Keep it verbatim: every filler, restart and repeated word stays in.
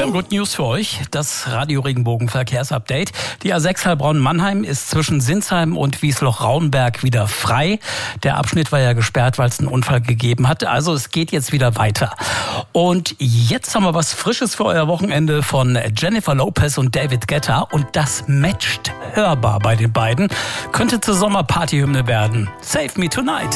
haben Good News für euch. Das Radio-Regenbogen-Verkehrsupdate. Die A sechs Heilbronn-Mannheim ist zwischen Sinsheim und Wiesloch-Rauenberg wieder frei. Der Abschnitt war ja gesperrt, weil es einen Unfall gegeben hat. Also es geht jetzt wieder weiter. Und jetzt haben wir was Frisches für euer Wochenende von Jennifer Lopez und David Guetta. Und das matcht hörbar bei den beiden. Könnte zur Sommerpartyhymne werden. Save Me Tonight.